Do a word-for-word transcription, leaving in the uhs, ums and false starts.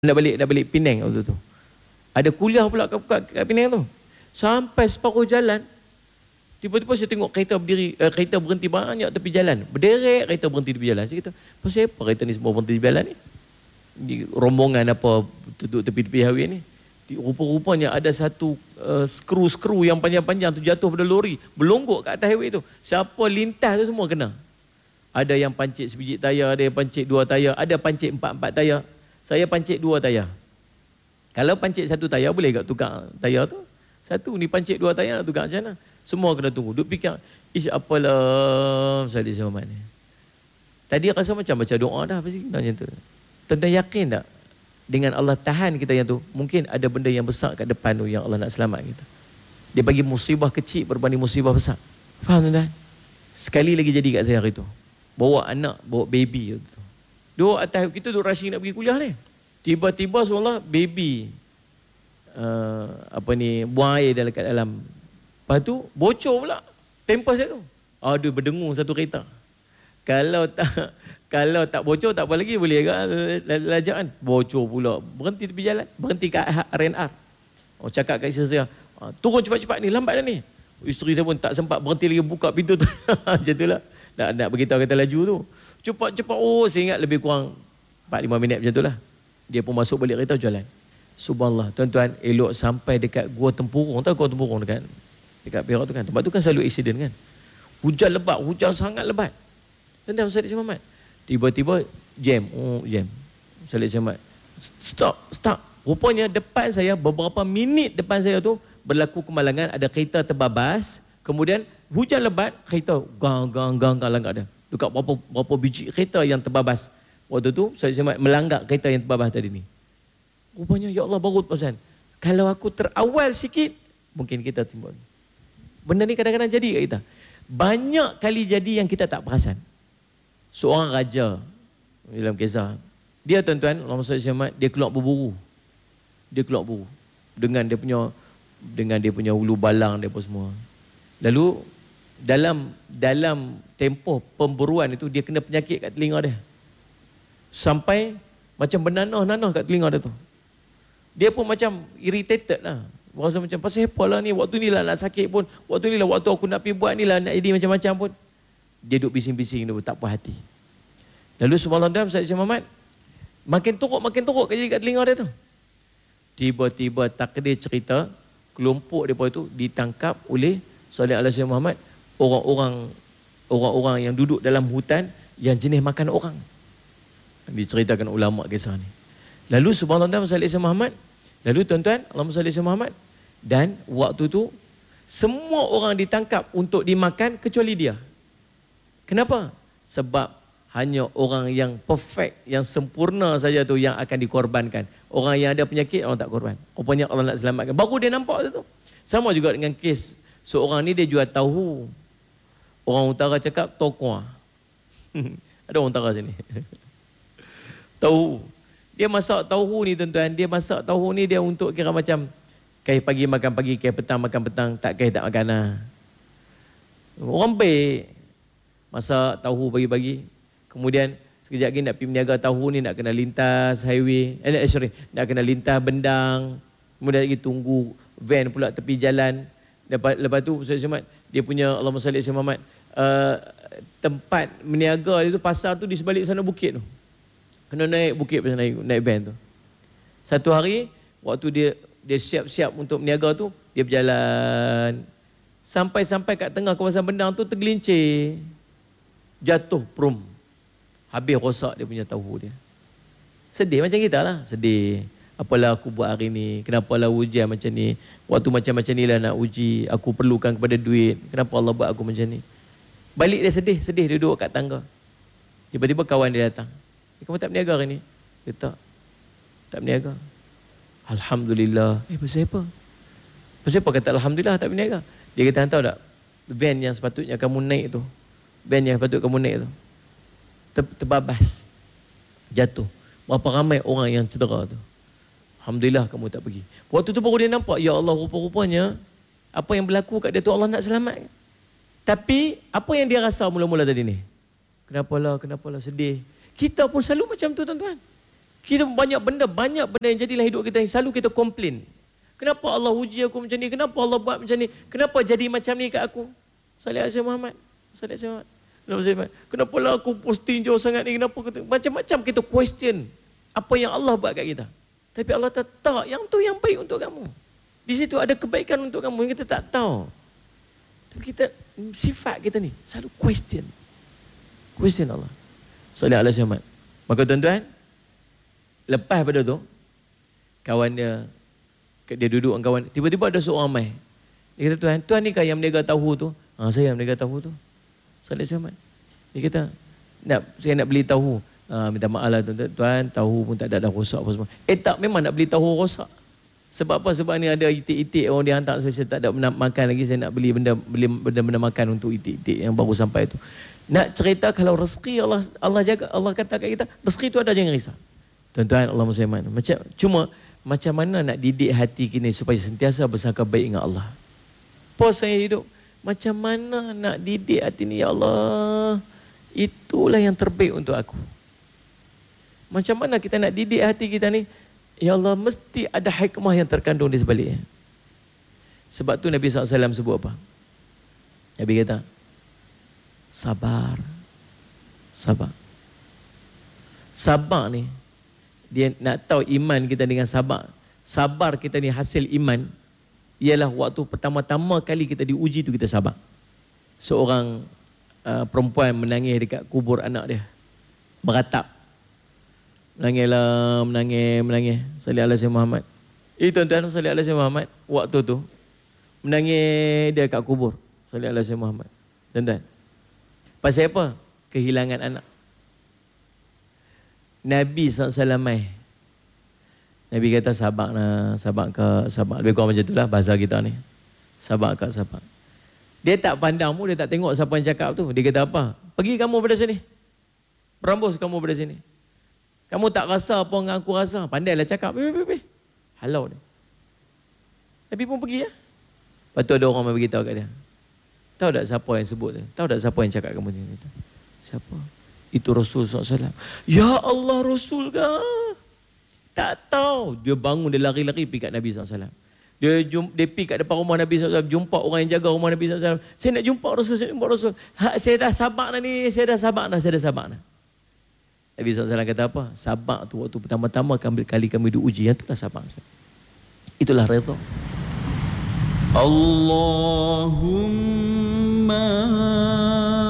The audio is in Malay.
nak balik nak balik Penang waktu tu. Ada kuliah pula kat, kat, kat Penang tu. Sampai separuh jalan, tiba-tiba saya tengok kereta berdiri, uh, kereta berhenti banyak tepi jalan. Berderet kereta berhenti tepi jalan. Saya kata, pasal apa kereta ni semua berhenti tepi jalan ni? Di rombongan apa duduk tepi-tepi highway ni. Rupa-rupanya ada satu uh, skru-skru yang panjang-panjang tu jatuh pada lori, berlonggok kat atas highway tu. Siapa lintas tu semua kena. Ada yang pancit sebiji tayar, ada yang pancit dua tayar, ada pancit empat-empat tayar. Saya pancit dua tayar. Kalau pancit satu tayar boleh tak tukar tayar tu? Satu ni pancit dua tayar nak tukar macam mana? Semua kena tunggu. Duk fikir, ish apalah Salih Selamat ni. Tadi rasa macam baca doa dah pasti macam tu. Tuan-tuan yakin tak? Dengan Allah tahan kita yang tu, mungkin ada benda yang besar kat depan tu yang Allah nak selamat kita. Dia bagi musibah kecil berbanding musibah besar. Faham tuan-tuan? Sekali lagi jadi kat saya hari tu. Bawa anak, bawa baby tu. Duk atas kita duk rushing nak pergi kuliah ni. Tiba-tiba seolah baby uh, apa ni buang air dalam kat dalam. Lepas tu bocor pula pampers dia tu. Aduh berdengung satu kereta. Kalau tak kalau tak bocor tak apa lagi boleh agak lajak kan. Bocor pula. Berhenti tepi jalan, berhenti kat R and R. Oh cakap kat isteri saya, turun cepat-cepat ni, lambat dah ni. Isteri saya pun tak sempat berhenti lagi buka pintu tu. Macam itulah. Nak nak beritahu kata laju tu. Cepat-cepat, oh saya ingat lebih kurang empat lima minit macam tu lah. Dia pun masuk balik kereta jalan. Subhanallah, tuan-tuan, elok sampai dekat Gua Tempurung. Tahu Gua Tempurung dekat dekat Perak tu kan? Tempat tu kan selalu accident kan? Hujan lebat, hujan sangat lebat. Tuan-tuan, Salih Selamat. Tiba-tiba jam, oh jam. Salih Selamat. Stop, stop. Rupanya depan saya, beberapa minit depan saya tu berlaku kemalangan, ada kereta terbabas. Kemudian hujan lebat, kereta gang gang gang gang langgar dia. Dekat berapa berapa biji kereta yang terbabas. Waktu tu saya selamat melanggar kereta yang terbabas tadi ni. Rupanya ya Allah baru perasan. Kalau aku terawal sikit, mungkin kita timbul. Benda ni kadang-kadang jadi kat kita. Banyak kali jadi yang kita tak perasan. Seorang raja dalam kisah. Dia tuan-tuan, Allah selamat, dia keluar berburu. Dia keluar berburu dengan dia punya dengan dia punya ulu balang dia apa semua. Lalu dalam dalam tempoh pemburuan itu dia kena penyakit kat telinga dia. Sampai macam bernanah-nanah kat telinga dia tu. Dia pun macam irritated lah. Rasa macam pasal apa lah ni, waktu ni lah nak sakit pun, waktu ni lah waktu aku nak pergi buat ni lah nak jadi macam-macam pun. Dia duduk bising-bising dia tak puas hati. Lalu subhanallah Salih Selamat makin teruk makin teruk jadi kat telinga dia tu. Tiba-tiba takdir cerita kelompok depa itu ditangkap oleh Salih Alaihi Muhammad, orang-orang orang-orang yang duduk dalam hutan yang jenis makan orang. Diceritakan ulama kisah ni. Lalu subhanallah Salih Muhammad, lalu tuan-tuan, Allahumma salli ala Muhammad, dan waktu tu semua orang ditangkap untuk dimakan kecuali dia. Kenapa? Sebab hanya orang yang perfect, yang sempurna saja tu yang akan dikorbankan. Orang yang ada penyakit, orang tak korban. Rupanya Allah nak selamatkan. Baru dia nampak tu. Sama juga dengan kes seorang ni dia jual tahu. Orang utara cakap tokuah. Ada orang utara sini. Tahu. Dia masak tahu ni tuan-tuan. Dia masak tahu ni dia untuk kira macam kai pagi makan pagi, kai petang makan petang, tak kai tak makan lah. Orang baik. Masak tahu pagi-pagi. Kemudian sekejap lagi nak pergi meniaga tahu ni, nak kena lintas highway. Eh, sorry. Nak kena lintas bendang. Kemudian lagi tunggu van pula tepi jalan. Lepas, lepas tu Salih Selamat, dia punya Allahumma salli ala Muhammad, uh, tempat meniaga dia tu, pasar tu di sebalik sana bukit tu. Kena naik bukit pasal naik, naik van tu. Satu hari, waktu dia dia siap-siap untuk meniaga tu, dia berjalan. Sampai-sampai kat tengah kawasan bendang tu tergelincir. Jatuh, prum. Habis rosak dia punya tahu dia. Sedih macam kita lah, sedih. Apalah aku buat hari ni, kenapalah ujian macam ni, waktu macam-macam ni lah nak uji, aku perlukan kepada duit, kenapa Allah buat aku macam ni. Balik dia sedih, sedih dia duduk kat tangga. Tiba-tiba kawan dia datang, eh, kamu tak berniaga hari ni? Dia tak, tak berniaga. Alhamdulillah. Eh pasal apa? Pasal apa kata Alhamdulillah tak berniaga? Dia kata, tahu tak, van yang sepatutnya kamu naik tu, van yang sepatutnya kamu naik tu, ter terbabas, jatuh. Berapa ramai orang yang cedera tu. Alhamdulillah kamu tak pergi. Waktu tu baru dia nampak, ya Allah, rupa-rupanya apa yang berlaku kat dia tu Allah nak selamat. Tapi apa yang dia rasa mula-mula tadi ni? Kenapalah, kenapalah sedih. Kita pun selalu macam tu tuan-tuan. Kita banyak benda, banyak benda yang jadi dalam hidup kita yang selalu kita komplain. Kenapa Allah uji aku macam ni? Kenapa Allah buat macam ni? Kenapa jadi macam ni kat aku? Salih Azhar Muhammad. Salih Azhar Muhammad. Kenapa lah aku posting jauh sangat ni? Kenapa? Macam-macam kita question apa yang Allah buat kat kita. Tapi Allah tak tahu, yang tu yang baik untuk kamu. Di situ ada kebaikan untuk kamu yang kita tak tahu. Tapi kita, sifat kita ni, selalu question. Question Allah. Salih Azhar Muhammad. Maka tuan-tuan, lepas pada tu, kawan dia, dia duduk dengan kawan, tiba-tiba ada seorang mai. Dia kata, Tuan, Tuan ni kan yang meniaga tahu tu? Ha, saya yang meniaga tahu tu. Salih Ahmad. Dia kata, nak, saya nak beli tahu. Ha, minta maaf lah tuan, tuan, tahu pun tak ada, dah rosak apa semua. Eh tak, memang nak beli tahu rosak. Sebab apa? Sebab ni ada itik-itik orang dia hantar, saya tak ada makan lagi, saya nak beli benda beli benda-benda makan untuk itik-itik yang baru sampai tu. Nak cerita kalau rezeki Allah Allah jaga, Allah kata kat kita, rezeki tu ada, jangan risau. Tuan-tuan, Allah musliman. Macam cuma macam mana nak didik hati kita supaya sentiasa bersangka baik dengan Allah. Pos saya hidup. Macam mana nak didik hati ni, ya Allah. Itulah yang terbaik untuk aku. Macam mana kita nak didik hati kita ni? Ya Allah, mesti ada hikmah yang terkandung di sebaliknya. Sebab tu Nabi sallallahu alaihi wasallam sebut apa? Nabi kata, sabar. Sabar. Sabar ni, dia nak tahu iman kita dengan sabar. Sabar kita ni hasil iman. Ialah waktu pertama-tama kali kita diuji tu kita sabar. Seorang uh, perempuan menangis dekat kubur anak dia. Meratap. Menangislah, menangis, menangis. Salih alaihi Muhammad. Eh tuan-tuan, salih alaihi Muhammad. Waktu tu, menangis dia kat kubur. Salih alaihi Muhammad. Tuan-tuan. Pasal apa? Kehilangan anak. Nabi sallallahu alaihi wasallam. Nabi kata sabar nak, sabar ke, sabar. Lebih kurang macam itulah bahasa kita ni. Sabar ke, sabar. Dia tak pandangmu, dia tak tengok siapa yang cakap tu. Dia kata apa? Pergi kamu pada sini. Berambus kamu pada sini. Kamu tak rasa apa yang aku rasa. Pandailah cakap. Pergi, pergi, pergi. Halau dia. Nabi pun pergi ya. Lepas tu ada orang yang beritahu kat dia. Tahu tak siapa yang sebut dia? Tahu tak siapa yang cakap kamu ni? Siapa? Itu Rasul sallallahu alaihi wasallam. Ya Allah, Rasul ke? Tak tahu. Dia bangun, dia lari-lari pergi kat Nabi sallallahu alaihi wasallam. Dia, jum, dia pergi kat depan rumah Nabi sallallahu alaihi wasallam. Jumpa orang yang jaga rumah Nabi sallallahu alaihi wasallam. Saya nak jumpa Rasul, saya nak jumpa Rasul. Ha, saya dah sabar dah ni, saya dah sabar dah, saya dah sabar dah. Nabi sallallahu alaihi wasallam kata apa? Sabar tu waktu pertama-tama kali kami diuji. Yang itulah sabar. Itulah redha. Allahumma